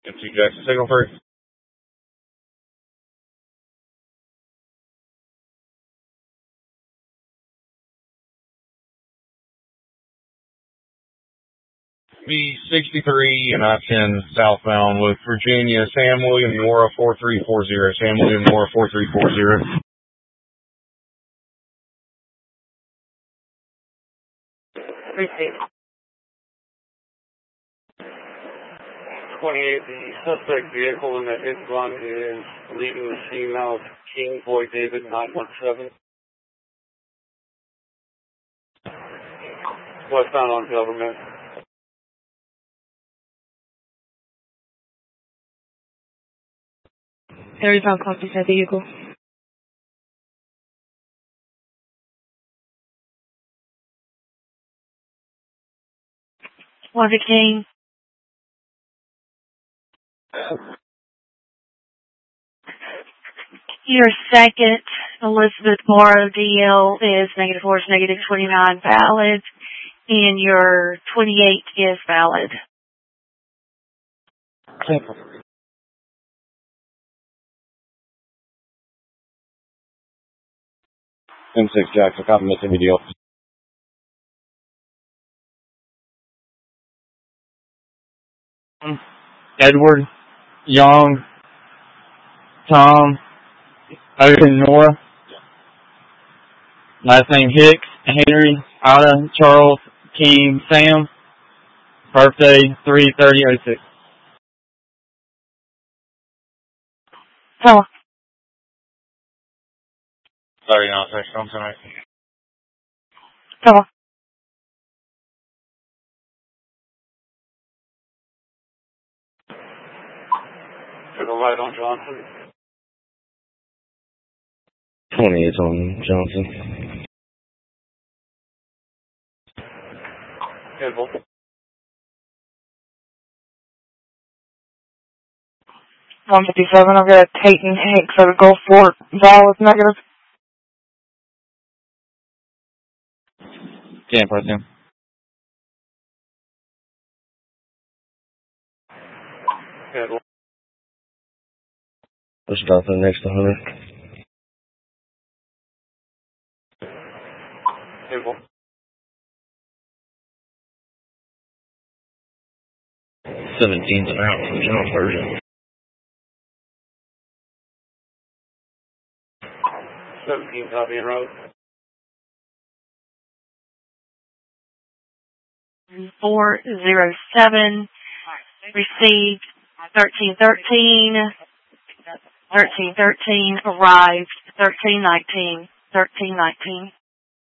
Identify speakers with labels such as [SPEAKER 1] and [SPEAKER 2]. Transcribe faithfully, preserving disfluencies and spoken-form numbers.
[SPEAKER 1] M C Jackson, signal first. B sixty-three and I ten southbound with Virginia, Sam William Nora four three four zero, Sam William Nora four three four zero.
[SPEAKER 2] Receive. twenty-eight, the suspect vehicle in the hit run is leaving the scene now. King Boy David nine one seven. Westbound on Government.
[SPEAKER 3] thirty-five copies that vehicle. one fifteen. Your second, Elizabeth Morrow D L is negative four, is negative twenty-nine valid, and your twenty-eight is valid.
[SPEAKER 1] M six Jackson, copy Mississippi deal.
[SPEAKER 4] Edward, Young, Tom, Ocean, Nora. Last name Hicks, Henry, Ida, Charles, King, Sam. Birthday three thirty oh six.
[SPEAKER 3] Oh.
[SPEAKER 1] Sorry, no, sorry, I'm sorry.
[SPEAKER 3] Oh.
[SPEAKER 2] Took a right on Johnson.
[SPEAKER 1] twenty-eight on Johnson.
[SPEAKER 2] Edward.
[SPEAKER 3] one fifty-seven, I've got Peyton Hicks out of Gulfport, valid negative.
[SPEAKER 4] Can't press him.
[SPEAKER 2] Edward.
[SPEAKER 1] Let's start the next one hundred.
[SPEAKER 2] Edward.
[SPEAKER 1] seventeen's an out from General Persian.
[SPEAKER 2] seventeen copy en route.
[SPEAKER 3] four zero seven, received thirteen thirteen, thirteen thirteen, arrived thirteen nineteen, thirteen nineteen.